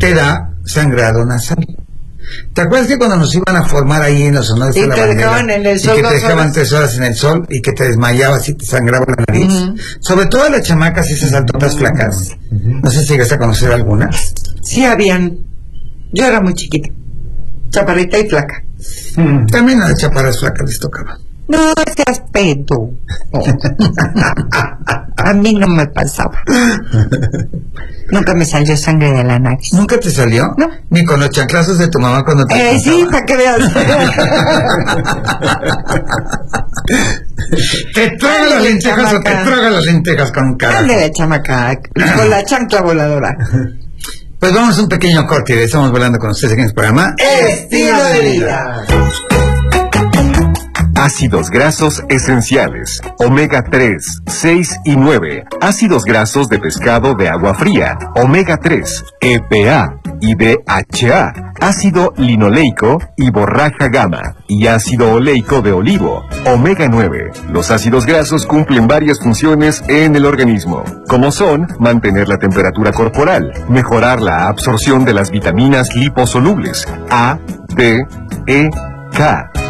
te da sangrado nasal. ¿Te acuerdas que cuando nos iban a formar ahí en los honores de la bandera, dejaban en el sol y que te 2 dejaban horas? 3 horas en el sol y que te desmayabas y te sangraba la nariz? Sobre todo las chamacas y esas altotas flacas. No sé si llegas a conocer algunas. Sí habían. Yo era muy chiquita, chaparrita y flaca. También a las chaparras flacas les tocaba. No seas pedo. A mí no me pasaba. Nunca me salió sangre de la nariz. ¿Nunca te salió? No. Ni con los chanclazos de tu mamá cuando te Sí, contaba. para que veas. Te traga las Ándale, lentejas o te chamaca. traga las lentejas con un carajo. Ándale, chamaca, con la chancla voladora. Pues vamos a un pequeño corte y estamos volando con ustedes aquí en el programa Estilo de vida. Ácidos grasos esenciales, omega 3, 6 y 9, ácidos grasos de pescado de agua fría, omega 3, EPA y DHA, ácido linoleico y borraja gamma, y ácido oleico de olivo, omega 9. Los ácidos grasos cumplen varias funciones en el organismo, como son mantener la temperatura corporal, mejorar la absorción de las vitaminas liposolubles A, D, E, K,